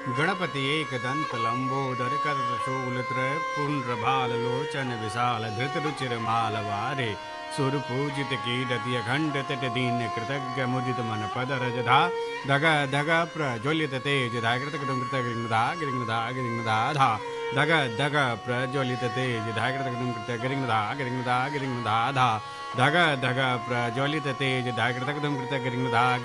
गणपति एकदंत लंबोदर करशूलत्र पुण्ड्रभाललोचन विशाल धृत रुचिर मालवारे सुरपूजित कीरति अखंड तट दीन कृतज्ञ मुदित मन पद रजधा धग धग प्रज्वलित तेज धाकृत कृत गिरिंगधा गिरिंगधा गिरिंगधा धा धग धग प्रज्वलित तेज धाकृत कृत गिरिंगधा गिरिंगधा गिरिंगधा धा धग धग प्रज्वलित तेज धाकृत कृत गिरिंगधा